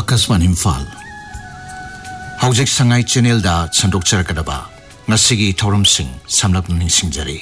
Akaswan Imphal Hawjik Sangai Channel da Sandok Charakadaba Ngasigi Thorum Singh Samlap Ningsingjari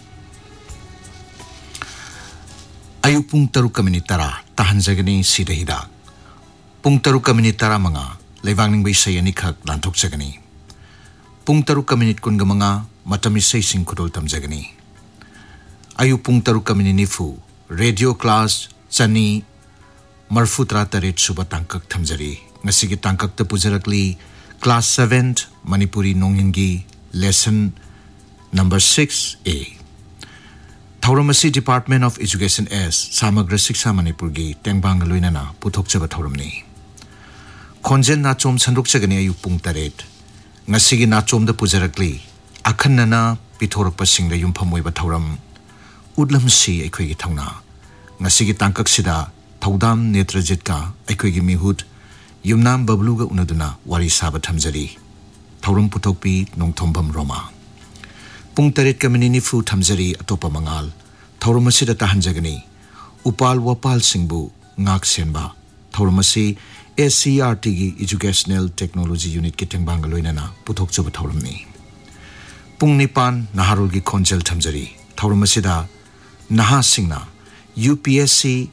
Ayupung Taruk Kaminitara Tahanjagani Sidahida Pung Taruk Kaminitara Manga Levangning Baysay Anikak Lantok Jagani Pung Taruk Kaminit Kungamanga Matamisay Sing Kudol Tamjagani Ayupung Taruk Kamininifu Radio Class Chani Marfutra Taret Suba Tangkak Tamjari Ngasigi Tangkak Tapujarakli Class 7 Manipuri Nonghingi Lesson Number 6A Thauramasi Department of Education S Samagra Siksha Manipurgi Tengbang Luinana Puthok Chaba Thauramni Khonjel Nachom Sanduk Chagani Ayupung Taret Ngasigi Nachom da Pujarakli Akhanana Pithorak Pasingda Yumphamoiba Thauram Udlam Si Aikhoigi Thauna Ngasigi Tangkak Sida Thaudam Netrajitka Aikhoigi Mihut Yumnam Babluga Unaduna Wari Saba Thamjari Thauram Puthokpi Nongthombam Roma Pung Taret Kaminini Fu Thamjari Atopa Mangal Thauramasi Tahanjagani Upal Wapal Singbu Ngak Senba Thauramasi SCRT gi Educational Technology Unit ki Tengbang Loinana Puthok Chaba Thauramni Pung Nipan Naharul gi Khonjel Thamjari Thauramasi da Naha Singna UPSC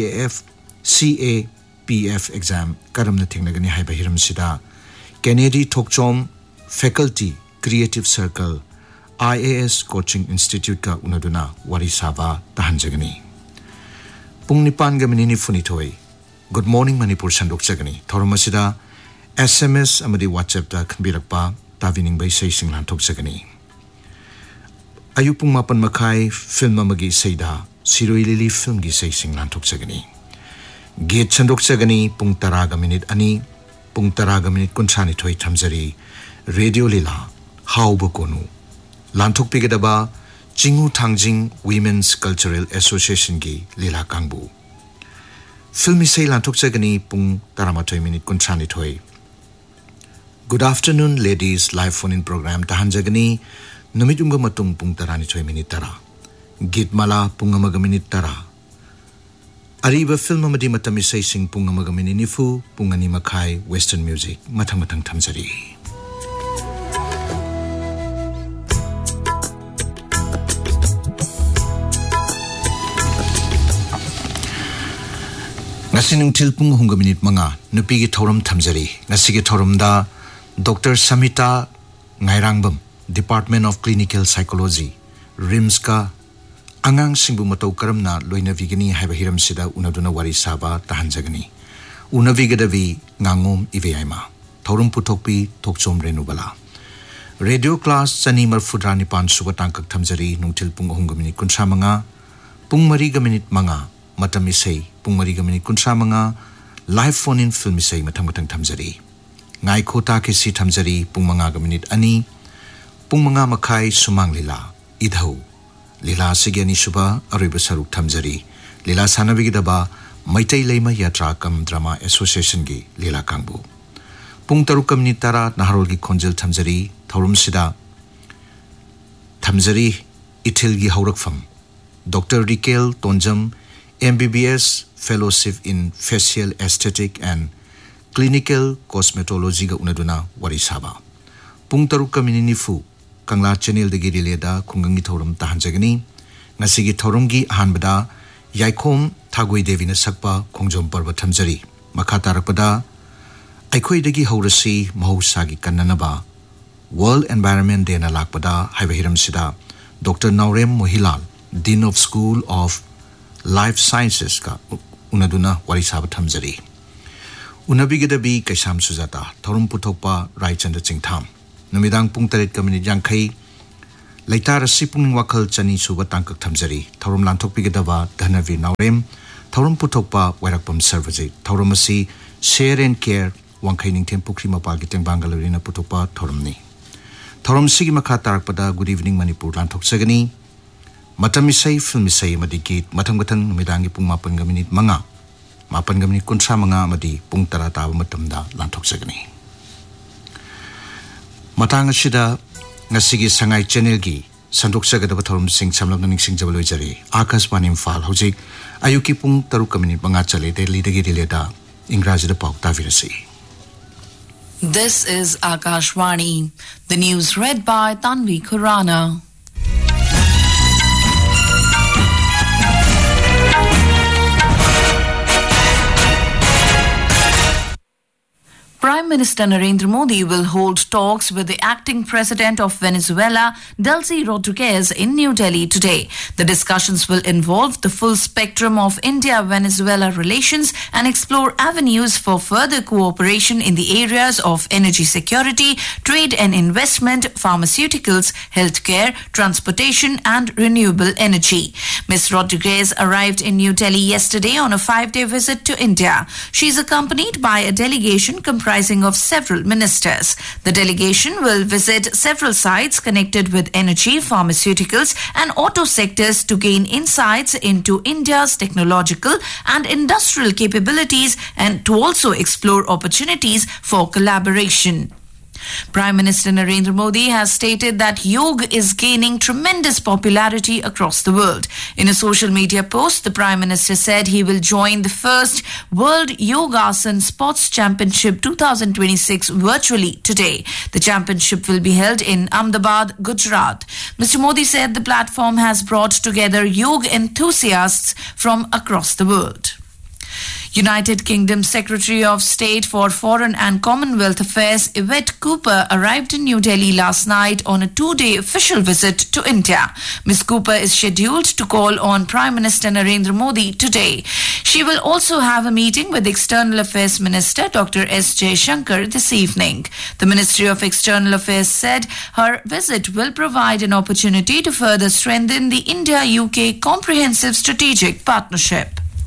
CAPF exam Karamna Thingnagani Haiba Hiram Sida Kennedy Thokchom Faculty Creative Circle IAS Coaching Institute ka unaduna Wari Saba Tahanjagani Pung Nipan Gaminini Funitoi Good morning Manipur Sandok Chagani Thauramasida SMS amadi WhatsApp da Khambirakpa Tavining Baysay Singlan Thok Chagani Ayupung Mapan Makai Film Amagi Seida Siroi Lili Film gi Say Singlan Thok Chagani Gate Sandok Chagani Pung Taraga Minute Ani Pung Taraga Minute Kunchani Thoi Thamjari Radio Lila Hauba Konu Lanthok Pigedaba Jingu Thangjing Women's Cultural Association gi Lila Kangbu Filmi Say Lanthok Chagani Pung Taramathoi Minute Kunchani Thoi Good afternoon ladies live phone in program Tahanjagani Numitunga Matung Pung Tarani Thoi Minute Tara Git Mala Pung Amaga Minute Tara Ariba film amadi matamisay sing Pung Amaga Mininifu Pungani Makai Western Music Matang Thamjari Ngasinung tilpung hunga minute mga nupigi thoram thamjari ngasigi thoramda Dr. Samita Ngairangbam Department of Clinical Psychology RIMS ka angang singbu matau karamna loina vigani haiba hiram sida unaduna wari saba tahanjagani unavigadavi ngangom iveyaima thorum puthokpi thokchom renubala Radio Class Chani Marfudrani Pan Suba Tangkak Thamjari nungtil pung hunga minute kunsa mga pung mariga minute mga Matamisay Pung Mariga Minute Kunsa Manga Live Phone in Film Isay Matang Thamjari Ngai Kota Kisi Thamjari Pung Manga Minute Ani Pung Manga Makai Sumang Lila Idhau Lila Sigyani Suba Ariba Saruk Thamjari Lila Sanabigidaba Maitai Leima Yatra Kam Drama Association Gi Lila Kangbu Pung Taruk Minute Tara Naharol Gi Khonjel Thamjari Thaurum Sida Thamjari Ithil Gi Haurakfam Dr. Rikel Tonjam MBBS Fellowship in Facial Aesthetic and Clinical Cosmetology ga unaduna wari saba Pung Taruk Kamininifu Kangla Channel de Girileda Kungangi Thorum Tahanjagani Ngasigi Thorumgi Ahanbada Yaikom Thagoi Devi na sakpa Khongjom Parva Thamjari Makatarakpada Aikhoi degi Haurasi Mahusagi Kannanaba World Environment Day na lakpada Haiba Hiram Sida Dr. Naurem Mohilal Dean of School of Life Sciences ka unaduna wari saba thamjari unabigadabi kaisam sujata thorum puthokpa Raichanda Chingtham numidang pung taret kamini jangkhai leitar sipung wakhal chani suba tangkak thamjari thorum lanthok bigadaba Dhanavi Naurem thorum puthokpa Wairakpam Sarvaji thorum asi Share and Care wangkhai ningthem pukri mapal gi Tengbangalorina puthokpa thorum ni thorum sigi makha tarakpada Good evening Manipur lanthok sagani Matamisay filmisay madikit matang-matang numidangi pung mapan ga minute mga mapan ga minute kunsa mga madi pung tarataba matamda lanthok sagani matang sida ngasigi Sangai Channel gi sandok sagadaba thorum sing samlak naning sing jabaloi jari Akaswan Imphal hojik ayuki pung taruk minute mga chale Delhi dagi rileda Ingrazida pauk tavirasi. This is Akashvani. The news read by Tanvi Khurana. Prime Minister Narendra Modi will hold talks with the acting president of Venezuela, Delcy Rodriguez, in New Delhi today. The discussions will involve the full spectrum of India-Venezuela relations and explore avenues for further cooperation in the areas of energy security, trade and investment, pharmaceuticals, healthcare, transportation and renewable energy. Ms. Rodriguez arrived in New Delhi yesterday on a 5-day visit to India. She is accompanied by a delegation comprising of several ministers. The delegation will visit several sites connected with energy, pharmaceuticals and auto sectors to gain insights into India's technological and industrial capabilities and to also explore opportunities for collaboration. Prime Minister Narendra Modi has stated that yoga is gaining tremendous popularity across the world. In a social media post, the Prime Minister said he will join the first World Yogasan Sports Championship 2026 virtually today. The championship will be held in Ahmedabad, Gujarat. Mr. Modi said the platform has brought together yoga enthusiasts from across the world. United Kingdom Secretary of State for Foreign and Commonwealth Affairs Yvette Cooper arrived in New Delhi last night on a 2-day official visit to India. Ms. Cooper is scheduled to call on Prime Minister Narendra Modi today. She will also have a meeting with External Affairs Minister Dr. S. Jaishankar this evening. The Ministry of External Affairs said her visit will provide an opportunity to further strengthen the India-UK Comprehensive Strategic Partnership.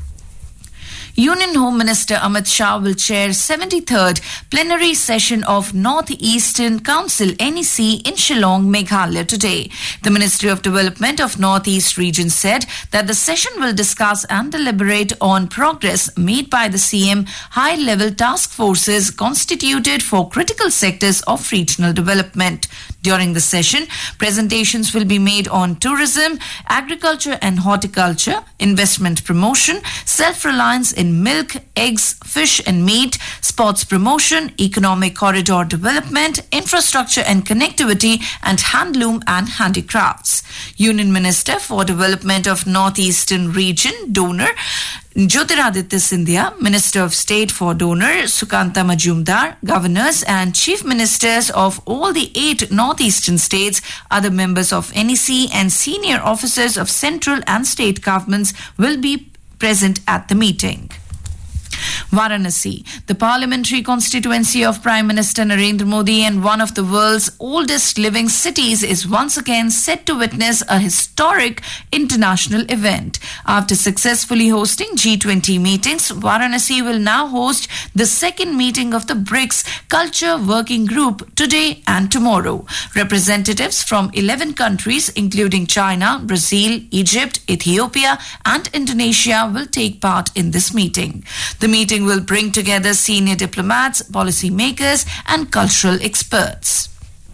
Union Home Minister Amit Shah will chair 73rd plenary session of North Eastern Council NEC in Shillong, Meghalaya today. The Ministry of Development of North East region said that the session will discuss and deliberate on progress made by the CM high-level task forces constituted for critical sectors of regional development. During the session, presentations will be made on tourism, agriculture and horticulture, investment promotion, self-reliance in milk, eggs, fish and meat, sports promotion, economic corridor development, infrastructure and connectivity, and handloom and handicrafts. Union Minister for Development of Northeastern Region, donor Jyotiraditya Scindia, Minister of State for Donor Sukanta Majumdar, Governors and Chief Ministers of all the 8 northeastern states, other members of NEC and senior officers of central and state governments will be present at the meeting. Varanasi, the parliamentary constituency of Prime Minister Narendra Modi and one of the world's oldest living cities, is once again set to witness a historic international event. After successfully hosting G20 meetings, Varanasi will now host the second meeting of the BRICS Culture Working Group today and tomorrow. Representatives from 11 countries, including China, Brazil, Egypt, Ethiopia, and Indonesia, will take part in this meeting. The meeting will bring together senior diplomats, policymakers, and cultural experts.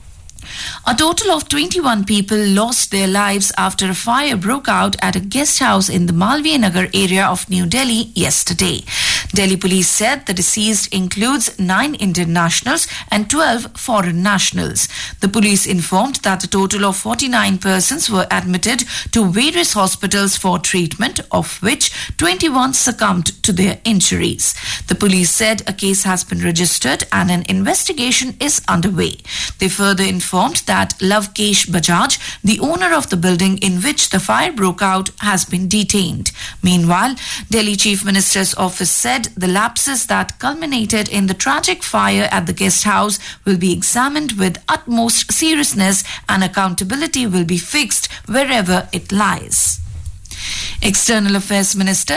A total of 21 people lost their lives after a fire broke out at a guest house in the Malviya Nagar area of New Delhi yesterday. Delhi police said the deceased includes 9 Indian nationals and 12 foreign nationals. The police informed that a total of 49 persons were admitted to various hospitals for treatment, of which 21 succumbed to their injuries. The police said a case has been registered and an investigation is underway. They further informed that Lavkesh Bajaj, the owner of the building in which the fire broke out, has been detained. Meanwhile, Delhi Chief Minister's office said the lapses that culminated in the tragic fire at the guest house will be examined with utmost seriousness and accountability will be fixed wherever it lies. External Affairs Minister